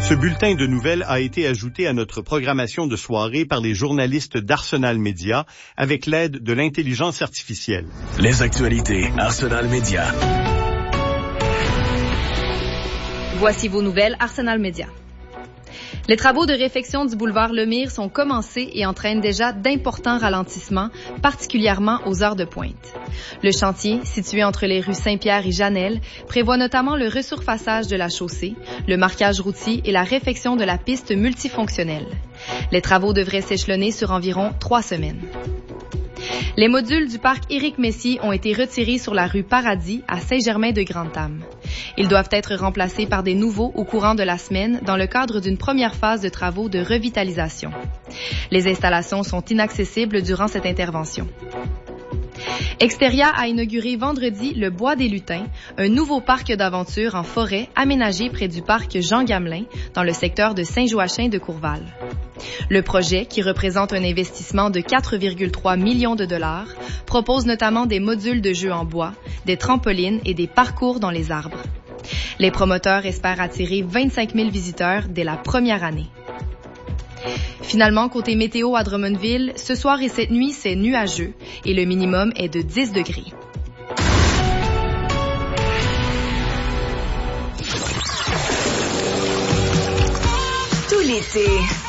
Ce bulletin de nouvelles a été ajouté à notre programmation de soirée par les journalistes d'Arsenal Média avec l'aide de l'intelligence artificielle. Les actualités Arsenal Média. Voici vos nouvelles Arsenal Média. Les travaux de réfection du boulevard Lemire sont commencés et entraînent déjà d'importants ralentissements, particulièrement aux heures de pointe. Le chantier, situé entre les rues Saint-Pierre et Janel, prévoit notamment le resurfaçage de la chaussée, le marquage routier et la réfection de la piste multifonctionnelle. Les travaux devraient s'échelonner sur environ 3 semaines. Les modules du parc Éric-Messier ont été retirés sur la rue Paradis à Saint-Germain-de-Grande-Tame. Ils doivent être remplacés par des nouveaux au courant de la semaine dans le cadre d'une première phase de travaux de revitalisation. Les installations sont inaccessibles durant cette intervention. Exteria a inauguré vendredi le Bois des Lutins, un nouveau parc d'aventure en forêt aménagé près du parc Jean-Gamelin, dans le secteur de Saint-Joachim de Courval. Le projet, qui représente un investissement de 4,3 millions de dollars, propose notamment des modules de jeux en bois, des trampolines et des parcours dans les arbres. Les promoteurs espèrent attirer 25 000 visiteurs dès la première année. Finalement, côté météo à Drummondville, ce soir et cette nuit, c'est nuageux et le minimum est de 10 degrés. Tout l'été,